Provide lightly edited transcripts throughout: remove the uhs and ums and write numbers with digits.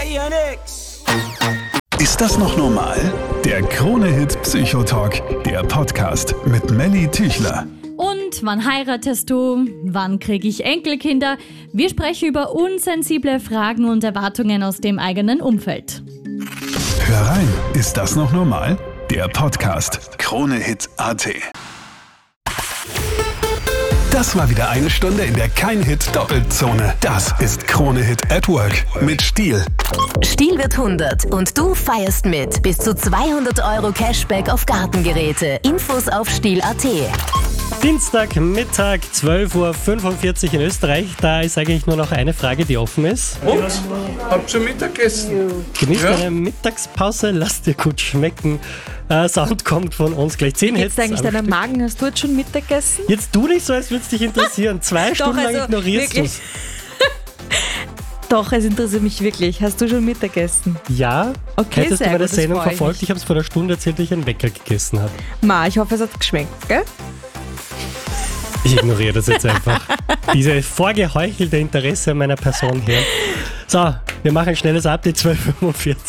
ja nix. Ist das noch normal? Der Krone-Hit Psychotalk, der Podcast mit Melly Tüchler. Und wann heiratest du? Wann kriege ich Enkelkinder? Wir sprechen über unsensible Fragen und Erwartungen aus dem eigenen Umfeld. Hör rein, ist das noch normal? Der Podcast Krone-Hit.at. Das war wieder eine Stunde in der Kein-Hit-Doppelzone. Das ist Krone-Hit at Work mit Stiel. Stiel wird 100 und du feierst mit. Bis zu 200 € Cashback auf Gartengeräte. Infos auf Stiel.at. Dienstagmittag, 12:45 Uhr in Österreich. Da ist eigentlich nur noch eine Frage, die offen ist. Und? Habt schon Mittagessen? Genieß deine Mittagspause, lass dir gut schmecken. Sound kommt von uns gleich 10 Hits. Jetzt eigentlich deinen Magen, hast du jetzt schon Mittagessen? Jetzt tu nicht so, als würde es dich interessieren. 2 Stunden lang ignorierst du es. Doch, es interessiert mich wirklich. Hast du schon Mittagessen? Ja, okay, hättest sehr du meine gut, Sendung das freu ich verfolgt? mich. Ich habe es vor einer Stunde erzählt, dass ich einen Wecker gegessen habe. Ich hoffe, es hat geschmeckt, gell? Ich ignoriere das jetzt einfach. Diese vorgeheuchelte Interesse an meiner Person hier. So, wir machen ein schnelles Update, 12:45 Uhr.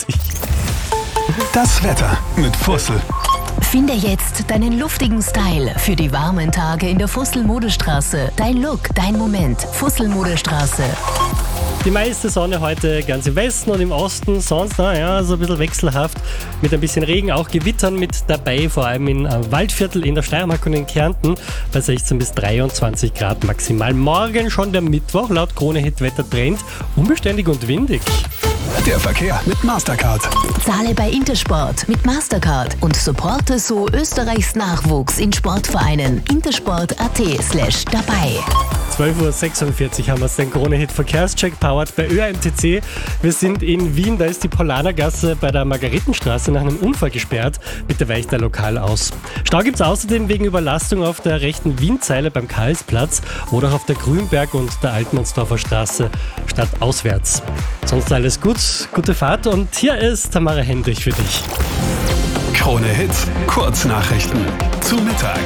Das Wetter mit Fussel. Finde jetzt deinen luftigen Style für die warmen Tage in der Fussel-Modestraße. Dein Look, dein Moment. Fussel-Modestraße. Die meiste Sonne heute ganz im Westen und im Osten, sonst so ein bisschen wechselhaft mit ein bisschen Regen, auch Gewittern mit dabei, vor allem in Waldviertel in der Steiermark und in Kärnten bei 16 bis 23 Grad maximal. Morgen schon der Mittwoch, laut Krone-Hit-Wettertrend, unbeständig und windig. Der Verkehr mit Mastercard. Zahle bei Intersport mit Mastercard und supporte so Österreichs Nachwuchs in Sportvereinen. intersport.at/dabei. 12:46 Uhr haben wir es, den Krone-Hit-Verkehrscheck powered bei ÖMTC. Wir sind in Wien, da ist die Paulanergasse bei der Margaretenstraße nach einem Unfall gesperrt. Bitte weicht da lokal aus. Stau gibt es außerdem wegen Überlastung auf der rechten Wienzeile beim Karlsplatz oder auch auf der Grünberg- und der Altmannsdorfer Straße stadtauswärts. Sonst alles gut, gute Fahrt und hier ist Tamara Hendrich für dich. Krone-Hit Kurznachrichten zu Mittag.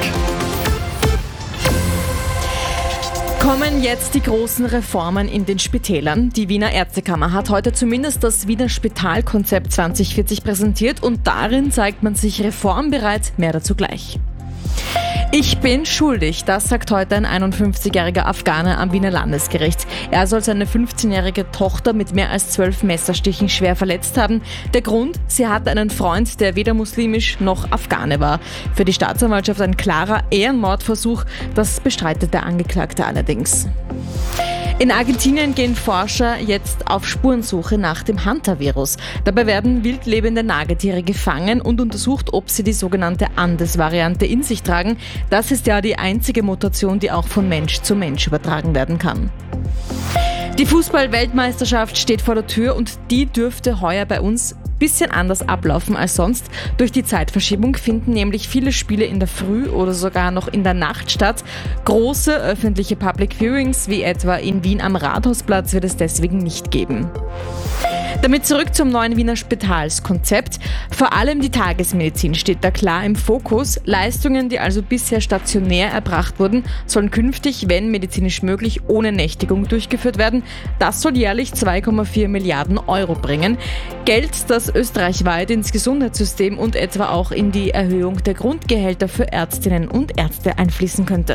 Kommen jetzt die großen Reformen in den Spitälern. Die Wiener Ärztekammer hat heute zumindest das Wiener Spitalkonzept 2040 präsentiert und darin zeigt man sich reformbereit. Mehr dazu gleich. Ich bin schuldig, das sagt heute ein 51-jähriger Afghane am Wiener Landesgericht. Er soll seine 15-jährige Tochter mit mehr als 12 Messerstichen schwer verletzt haben. Der Grund? Sie hatte einen Freund, der weder muslimisch noch Afghane war. Für die Staatsanwaltschaft ein klarer Ehrenmordversuch, das bestreitet der Angeklagte allerdings. In Argentinien gehen Forscher jetzt auf Spurensuche nach dem Hunter-Virus. Dabei werden wildlebende Nagetiere gefangen und untersucht, ob sie die sogenannte Andes-Variante in sich tragen. Das ist ja die einzige Mutation, die auch von Mensch zu Mensch übertragen werden kann. Die Fußball-Weltmeisterschaft steht vor der Tür und die dürfte heuer bei uns ein bisschen anders ablaufen als sonst. Durch die Zeitverschiebung finden nämlich viele Spiele in der Früh oder sogar noch in der Nacht statt. Große öffentliche Public Viewings wie etwa in Wien am Rathausplatz wird es deswegen nicht geben. Damit zurück zum neuen Wiener Spitalskonzept. Vor allem die Tagesmedizin steht da klar im Fokus. Leistungen, die also bisher stationär erbracht wurden, sollen künftig, wenn medizinisch möglich, ohne Nächtigung durchgeführt werden. Das soll jährlich 2,4 Milliarden € bringen. Geld, das österreichweit ins Gesundheitssystem und etwa auch in die Erhöhung der Grundgehälter für Ärztinnen und Ärzte einfließen könnte.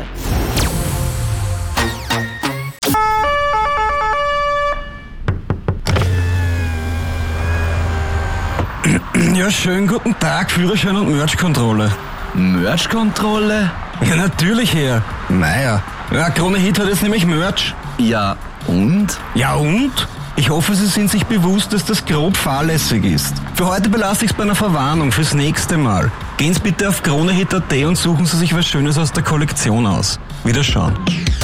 Ja, schönen guten Tag, Führerschein und Merch-Kontrolle. Merch-Kontrolle? Ja, natürlich, Herr. Naja, Krone-Hit hat jetzt nämlich Merch. Ja, und? Ja, und? Ich hoffe, Sie sind sich bewusst, dass das grob fahrlässig ist. Für heute belasse ich es bei einer Verwarnung fürs nächste Mal. Gehen Sie bitte auf Krone-Hit.at und suchen Sie sich was Schönes aus der Kollektion aus. Wiederschauen.